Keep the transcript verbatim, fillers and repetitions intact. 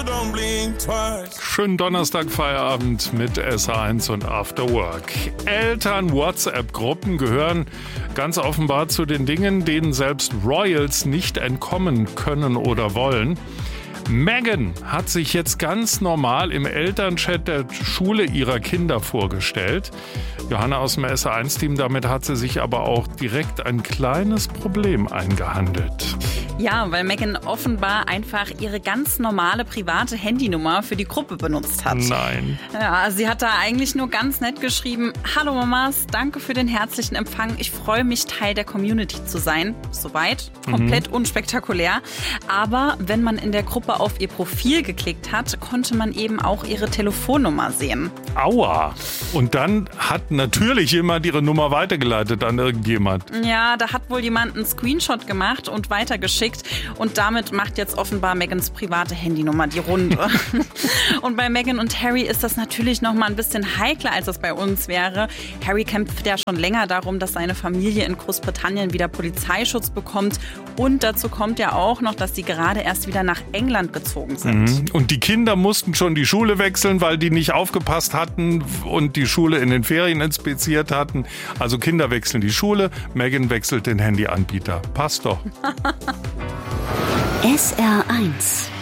Schönen Donnerstag Feierabend mit S A eins und After Work. Eltern-WhatsApp-Gruppen gehören ganz offenbar zu den Dingen, denen selbst Royals nicht entkommen können oder wollen. Meghan hat sich jetzt ganz normal im Elternchat der Schule ihrer Kinder vorgestellt. Johanna aus dem S A eins Team, damit hat sie sich aber auch direkt ein kleines Problem eingehandelt. Ja, weil Meghan offenbar einfach ihre ganz normale private Handynummer für die Gruppe benutzt hat. Nein. Ja, sie hat da eigentlich nur ganz nett geschrieben: Hallo Mamas, danke für den herzlichen Empfang. Ich freue mich, Teil der Community zu sein. Soweit, komplett mhm. unspektakulär. Aber wenn man in der Gruppe auf ihr Profil geklickt hat, konnte man eben auch ihre Telefonnummer sehen. Aua. Und dann hat natürlich jemand ihre Nummer weitergeleitet an irgendjemand. Ja, da hat wohl jemand einen Screenshot gemacht und weitergeschickt. Und damit macht jetzt offenbar Meghans private Handynummer die Runde. Und bei Meghan und Harry ist das natürlich noch mal ein bisschen heikler, als das bei uns wäre. Harry kämpft ja schon länger darum, dass seine Familie in Großbritannien wieder Polizeischutz bekommt. Und dazu kommt ja auch noch, dass sie gerade erst wieder nach England gezogen sind. Mhm. Und die Kinder mussten schon die Schule wechseln, weil die nicht aufgepasst hatten und die Schule in den Ferien inspiziert hatten. Also Kinder wechseln die Schule, Meghan wechselt den Handyanbieter. Passt doch. S R eins